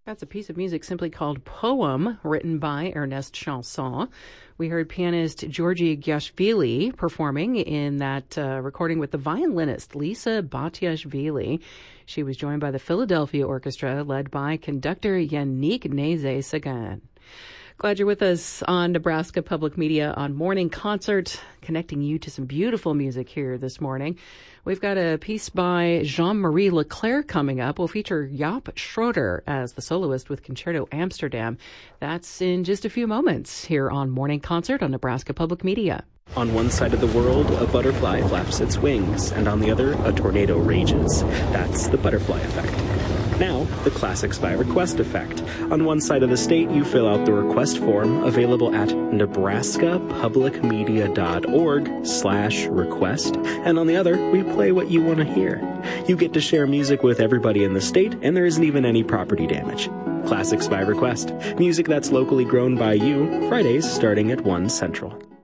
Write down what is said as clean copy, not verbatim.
That's a piece of music simply called Poem, written by Ernest Chanson. We heard pianist Georgi Giashvili performing in that recording with the violinist Lisa Batiashvili. She was joined by the Philadelphia Orchestra, led by conductor Yannick Nézet-Séguin. Glad you're with us on Nebraska Public Media on Morning Concert, connecting you to some beautiful music here this morning. We've got a piece by Jean-Marie Leclerc coming up. We'll feature Jaap Schroeder as the soloist with Concerto Amsterdam. That's in just a few moments here on Morning Concert on Nebraska Public Media. On one side of the world, a butterfly flaps its wings, and on the other, a tornado rages. That's the butterfly effect. Now, the Classics by Request effect. On one side of the state, you fill out the request form available at nebraskapublicmedia.org/request, and on the other, we play what you want to hear. You get to share music with everybody in the state, and there isn't even any property damage. Classics by Request. Music that's locally grown by you, Fridays starting at 1 Central.